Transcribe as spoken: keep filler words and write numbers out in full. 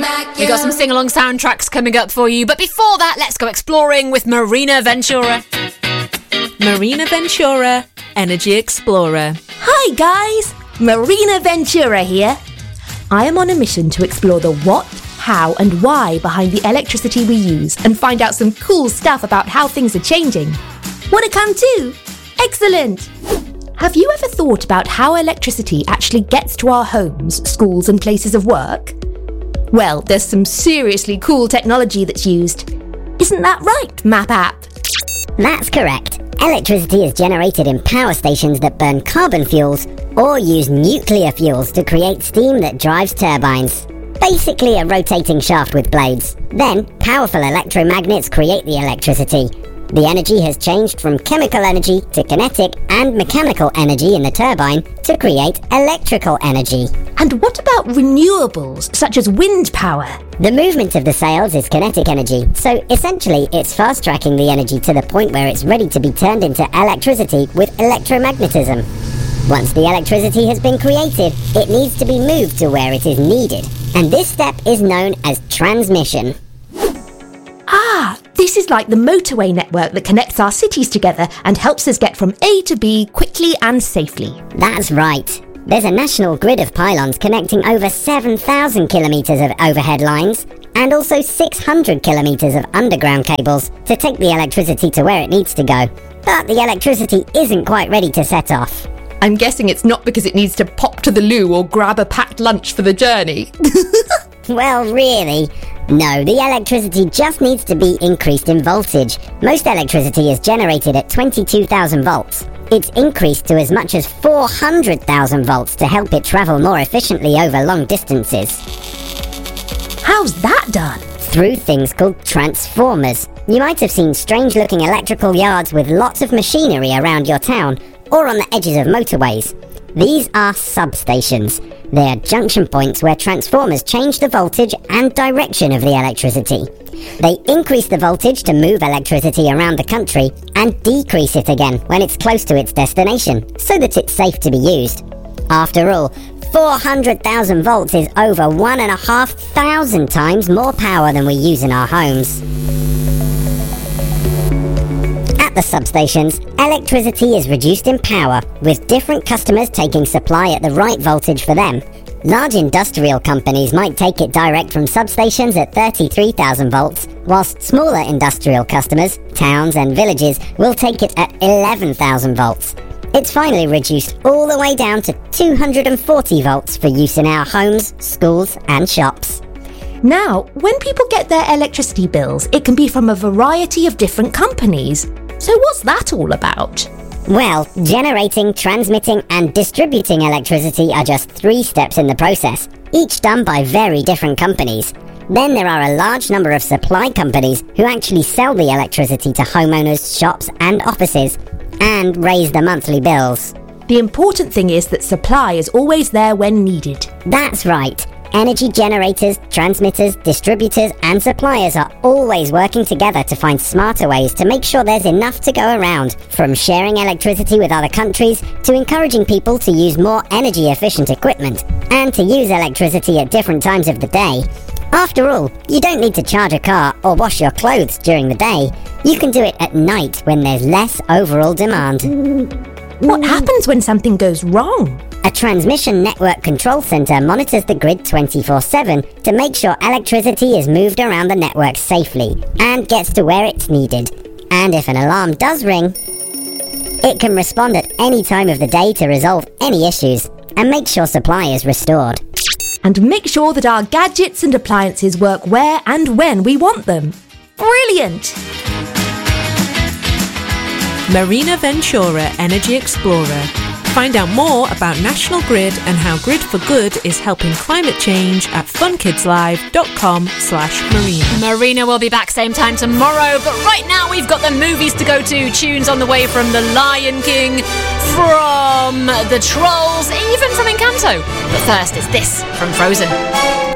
We've got some sing-along soundtracks coming up for you, but before that, let's go exploring with Marina Ventura. Marina Ventura, Energy Explorer. Hi guys, Marina Ventura here. I am on a mission to explore the what, how and why behind the electricity we use and find out some cool stuff about how things are changing. Want to come too? Excellent! Have you ever thought about how electricity actually gets to our homes, schools and places of work? Well, there's some seriously cool technology that's used. Isn't that right, Map App? That's correct. Electricity is generated in power stations that burn carbon fuels or use nuclear fuels to create steam that drives turbines. Basically a rotating shaft with blades. Then, powerful electromagnets create the electricity. The energy has changed from chemical energy to kinetic and mechanical energy in the turbine to create electrical energy. And what about renewables, such as wind power? The movement of the sails is kinetic energy, so essentially it's fast-tracking the energy to the point where it's ready to be turned into electricity with electromagnetism. Once the electricity has been created, it needs to be moved to where it is needed, and this step is known as transmission. Ah, this is like the motorway network that connects our cities together and helps us get from A to B quickly and safely. That's right. There's a national grid of pylons connecting over seven thousand kilometres of overhead lines and also six hundred kilometres of underground cables to take the electricity to where it needs to go. But the electricity isn't quite ready to set off. I'm guessing it's not because it needs to pop to the loo or grab a packed lunch for the journey. Well, really. No, the electricity just needs to be increased in voltage. Most electricity is generated at twenty-two thousand volts. It's increased to as much as four hundred thousand volts to help it travel more efficiently over long distances. How's that done? Through things called transformers. You might have seen strange-looking electrical yards with lots of machinery around your town, or on the edges of motorways. These are substations. They are junction points where transformers change the voltage and direction of the electricity. They increase the voltage to move electricity around the country and decrease it again when it's close to its destination, so that it's safe to be used. After all, four hundred thousand volts is over one and a half thousand times more power than we use in our homes. At the substations, electricity is reduced in power, with different customers taking supply at the right voltage for them. Large industrial companies might take it direct from substations at thirty-three thousand volts, whilst smaller industrial customers, towns and villages will take it at eleven thousand volts. It's finally reduced all the way down to two hundred forty volts for use in our homes, schools and shops. Now, when people get their electricity bills, it can be from a variety of different companies. So what's that all about? Well, generating, transmitting and distributing electricity are just three steps in the process, each done by very different companies. Then there are a large number of supply companies who actually sell the electricity to homeowners, shops and offices, and raise the monthly bills. The important thing is that supply is always there when needed. That's right. Energy generators, transmitters, distributors and suppliers are always working together to find smarter ways to make sure there's enough to go around, from sharing electricity with other countries to encouraging people to use more energy efficient equipment and to use electricity at different times of the day. After all, you don't need to charge a car or wash your clothes during the day. You can do it at night when there's less overall demand. What happens when something goes wrong? A transmission network control centre monitors the grid twenty-four seven to make sure electricity is moved around the network safely and gets to where it's needed. And if an alarm does ring, it can respond at any time of the day to resolve any issues and make sure supply is restored. And make sure that our gadgets and appliances work where and when we want them. Brilliant! Marina Ventura, Energy Explorer. Find out more about National Grid and how Grid for Good is helping climate change at funkidslive.com slash Marina. Marina will be back same time tomorrow, but right now we've got the movies to go to. Tunes on the way from The Lion King, from The Trolls, even from Encanto. But first, it's this from Frozen.